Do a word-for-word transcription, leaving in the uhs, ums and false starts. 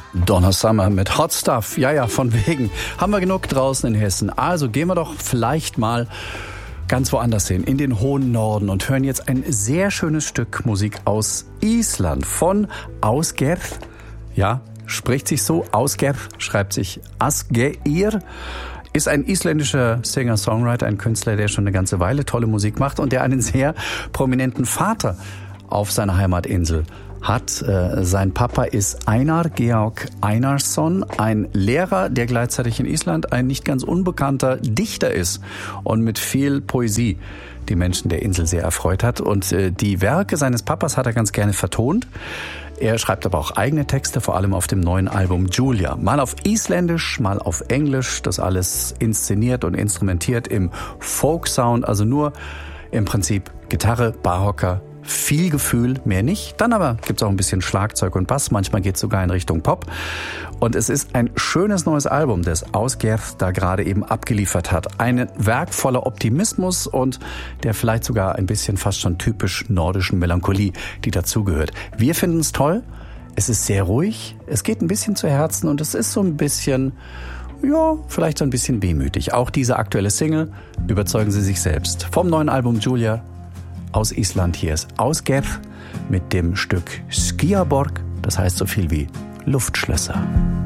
Donna Summer mit Hot Stuff. Ja, ja, von wegen. Haben wir genug draußen in Hessen. Also gehen wir doch vielleicht mal ganz woanders hin, in den hohen Norden und hören jetzt ein sehr schönes Stück Musik aus Island von Ásgeir. Ja, spricht sich so. Ásgeir schreibt sich Asgeir. Ist ein isländischer Singer-Songwriter, ein Künstler, der schon eine ganze Weile tolle Musik macht und der einen sehr prominenten Vater auf seiner Heimatinsel hat. Äh, sein Papa ist Einar Georg Einarsson, ein Lehrer, der gleichzeitig in Island ein nicht ganz unbekannter Dichter ist und mit viel Poesie die Menschen der Insel sehr erfreut hat. Und äh, die Werke seines Papas hat er ganz gerne vertont. Er schreibt aber auch eigene Texte, vor allem auf dem neuen Album Julia. Mal auf Isländisch, mal auf Englisch. Das alles inszeniert und instrumentiert im Folk-Sound. Also nur im Prinzip Gitarre, Barhocker, viel Gefühl, mehr nicht. Dann aber gibt's auch ein bisschen Schlagzeug und Bass. Manchmal geht's sogar in Richtung Pop. Und es ist ein schönes neues Album, das Ásgeir da gerade eben abgeliefert hat. Ein Werk voller Optimismus und der vielleicht sogar ein bisschen fast schon typisch nordischen Melancholie, die dazugehört. Wir finden es toll. Es ist sehr ruhig. Es geht ein bisschen zu Herzen und es ist so ein bisschen, ja, vielleicht so ein bisschen wehmütig. Auch diese aktuelle Single, überzeugen Sie sich selbst. Vom neuen Album Julia aus Island, hier ist Ásgeir mit dem Stück Skýjaborg, das heißt so viel wie Luftschlösser.